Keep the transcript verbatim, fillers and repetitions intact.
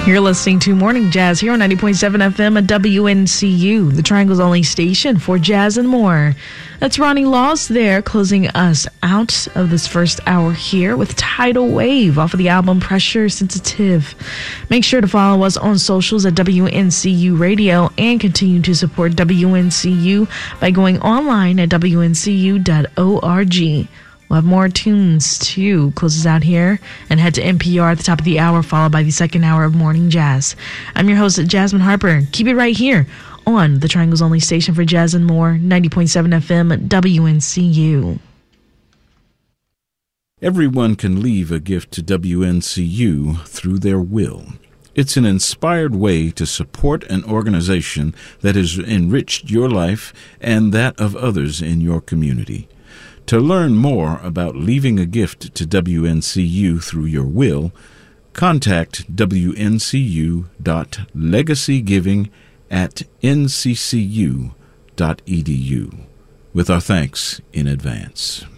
You're listening to Morning Jazz here on ninety point seven F M at W N C U, the Triangle's only station for jazz and more. That's Ronnie Laws there, closing us out of this first hour here with Tidal Wave off of the album Pressure Sensitive. Make sure to follow us on socials at W N C U Radio and continue to support W N C U by going online at W N C U dot org. We'll have more tunes to close us out here and head to N P R at the top of the hour, followed by the second hour of Morning Jazz. I'm your host, Jasmine Harper. Keep it right here on the Triangle's only station for jazz and more, ninety point seven F M, W N C U. Everyone can leave a gift to W N C U through their will. It's an inspired way to support an organization that has enriched your life and that of others in your community. To learn more about leaving a gift to W N C U through your will, contact W N C U dot legacygiving at N C C U dot E D U. With our thanks in advance.